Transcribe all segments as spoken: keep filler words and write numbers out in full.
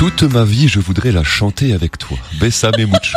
Toute ma vie, je voudrais la chanter avec toi. Bésame mucho.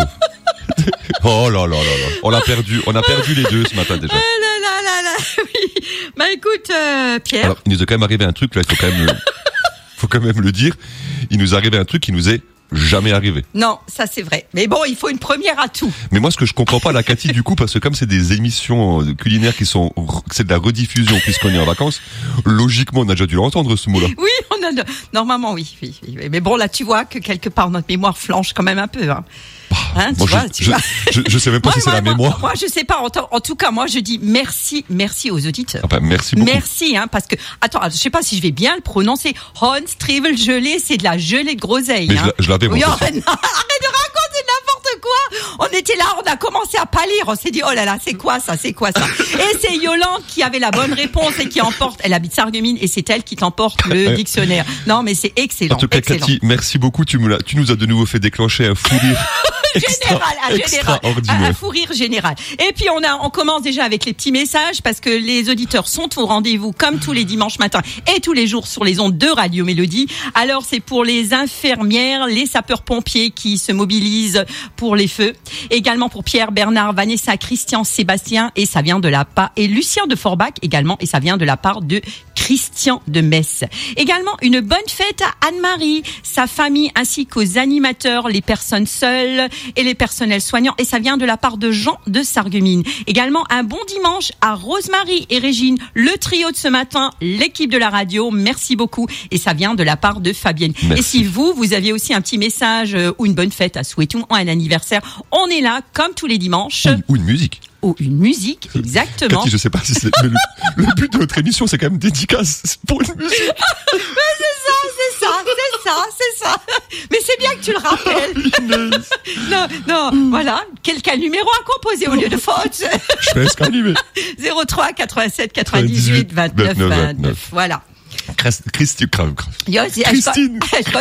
Oh là là là là. On a perdu, on a perdu les deux ce matin déjà. Ah là là là là, oui. Bah écoute, euh, Pierre. Alors, il nous est quand même arrivé un truc là, il faut quand même, faut quand même le dire. Il nous est arrivé un truc qui nous est jamais arrivé. Non, ça c'est vrai. Mais bon, il faut une première à tout. Mais moi, ce que je comprends pas, la Cathy, du coup, parce que comme c'est des émissions culinaires qui sont, c'est de la rediffusion puisqu'on est en vacances, logiquement, on a déjà dû l'entendre, ce mot-là. Oui, on a, normalement, oui, oui, oui. Mais bon, là, tu vois que quelque part, notre mémoire flanche quand même un peu, hein. Hein, tu moi, vois, je, tu je, vois. Je, je sais même pas moi, si c'est moi, la moi, mémoire. Moi, je sais pas. En, en tout cas, moi, je dis merci, merci aux auditeurs. Ah ben, merci beaucoup. Merci, hein, parce que, attends, je sais pas si je vais bien le prononcer. Honstrievel gelée, c'est de la gelée de groseille. Mais hein. je l'avais, moi. Oui, arrête, non, arrête de raconter n'importe quoi. On était là, on a commencé à pâlir. On s'est dit, oh là là, c'est quoi ça, c'est quoi ça? Et c'est Yolande qui avait la bonne réponse et qui emporte, elle habite Sarreguemines et c'est elle qui t'emporte le dictionnaire. Non, mais c'est excellent. En tout cas, excellent. Cathy, merci beaucoup. Tu, me l'as, tu nous as de nouveau fait déclencher un fou rire. Général, un général, un, un fou rire général. Et puis on a, on commence déjà avec les petits messages parce que les auditeurs sont au rendez-vous comme tous les dimanches matins et tous les jours sur les ondes de Radio Mélodie. Alors c'est pour les infirmières, les sapeurs-pompiers qui se mobilisent pour les feux. Également pour Pierre, Bernard, Vanessa, Christian, Sébastien et ça vient de la part et Lucien de Forbach également et ça vient de la part de Christian de Metz. Également une bonne fête à Anne-Marie, sa famille ainsi qu'aux animateurs, les personnes seules et les personnels soignants et ça vient de la part de Jean de Sarreguemines. Également un bon dimanche à Rosemary et Régine, le trio de ce matin, l'équipe de la radio, merci beaucoup et ça vient de la part de Fabienne. Merci. Et si vous, vous aviez aussi un petit message euh, ou une bonne fête à souhaiter ou un anniversaire, on est là comme tous les dimanches. Ou une, ou une musique. Ou une musique, exactement. Cathy, je sais pas si c'est, mais le, le but de notre émission, c'est quand même dédicace pour une musique. Mais c'est ça, c'est ça, c'est ça, c'est ça. Mais c'est bien que tu le rappelles. non, non, voilà. Quelqu'un numéro à composer au lieu de faute. Je fais escalier. zéro trois quatre-vingt-sept quatre-vingt-dix-huit vingt-neuf vingt-neuf. Voilà. Christine, Christine,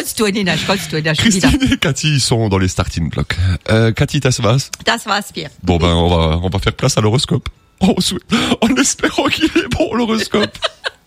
Christine et Cathy, ils sont dans les starting blocks. Euh, Cathy, das was? Das was, Pierre. Bon, ben, on va, on va faire place à l'horoscope. En, en espérant qu'il est bon, l'horoscope.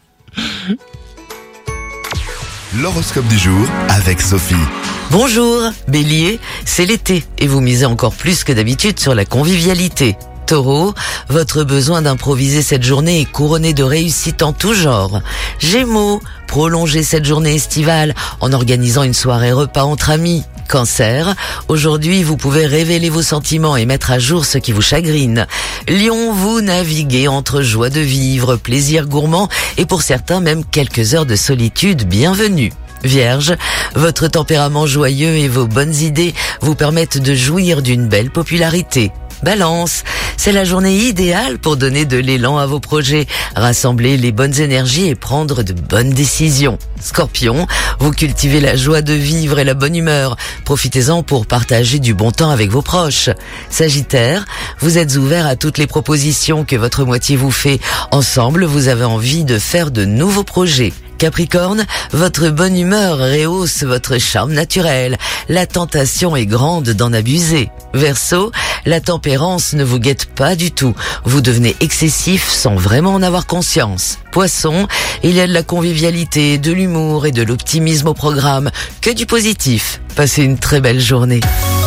L'horoscope du jour avec Sophie. Bonjour, Bélier, c'est l'été et vous misez encore plus que d'habitude sur la convivialité. Taureau, votre besoin d'improviser cette journée est couronné de réussite en tout genre. Gémeaux, prolongez cette journée estivale en organisant une soirée repas entre amis. Cancer, aujourd'hui vous pouvez révéler vos sentiments et mettre à jour ce qui vous chagrine. Lion, vous naviguez entre joie de vivre, plaisir gourmand et pour certains même quelques heures de solitude bienvenue. Vierge, votre tempérament joyeux et vos bonnes idées vous permettent de jouir d'une belle popularité. Balance, c'est la journée idéale pour donner de l'élan à vos projets, rassembler les bonnes énergies et prendre de bonnes décisions. Scorpion, vous cultivez la joie de vivre et la bonne humeur. Profitez-en pour partager du bon temps avec vos proches. Sagittaire, vous êtes ouvert à toutes les propositions que votre moitié vous fait. Ensemble, vous avez envie de faire de nouveaux projets. Capricorne, votre bonne humeur rehausse votre charme naturel. La tentation est grande d'en abuser. Verseau, la tempérance ne vous guette pas du tout. Vous devenez excessif sans vraiment en avoir conscience. Poisson, il y a de la convivialité, de l'humour et de l'optimisme au programme. Que du positif. Passez une très belle journée.